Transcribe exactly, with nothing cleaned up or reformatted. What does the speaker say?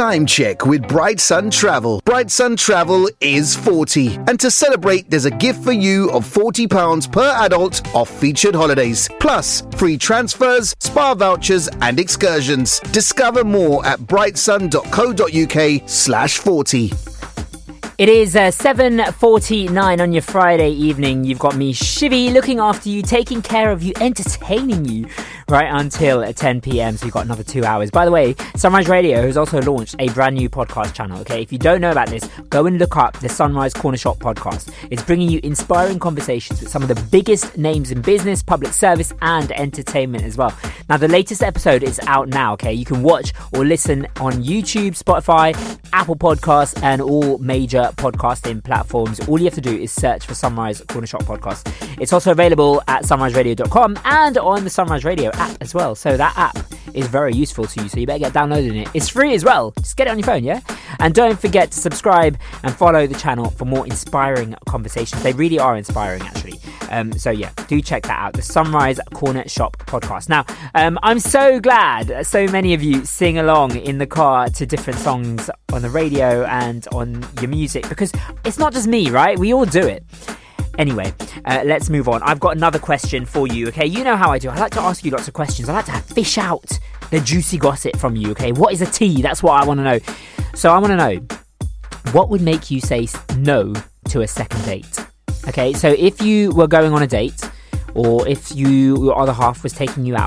time check with Bright Sun Travel. Bright Sun Travel is forty. And to celebrate, there's a gift for you of forty pounds per adult off featured holidays. Plus, free transfers, spa vouchers and excursions. Discover more at brightsun.co.uk slash 40. It is uh, seven forty-nine on your Friday evening. You've got me, Shivy, looking after you, taking care of you, entertaining you right until ten p.m. So you've got another two hours. By the way, Sunrise Radio has also launched a brand new podcast channel. Okay, if you don't know about this, go and look up the Sunrise Corner Shop podcast. It's bringing you inspiring conversations with some of the biggest names in business, public service and entertainment as well. Now, the latest episode is out now. Okay, you can watch or listen on YouTube, Spotify, Apple Podcasts and all major podcasting platforms. All you have to do is search for Sunrise Corner Shop podcast. It's also available at sunrise radio dot com and on the Sunrise Radio app as well. So that app is very useful to you, so you better get downloading it. It's free as well. Just get it on your phone, yeah? And don't forget to subscribe and follow the channel for more inspiring conversations. They really are inspiring, actually. Um, so yeah, do check that out, the Sunrise Corner Shop podcast. Now, um, I'm so glad so many of you sing along in the car to different songs on the radio and on your music, because it's not just me, right? We all do it. Anyway, uh, let's move on. I've got another question for you, okay? You know how I do. I like to ask you lots of questions. I like to fish out the juicy gossip from you, okay? What is a tea? That's what I want to know. So I want to know, what would make you say no to a second date? Okay, so if you were going on a date, or if you, your other half was taking you out,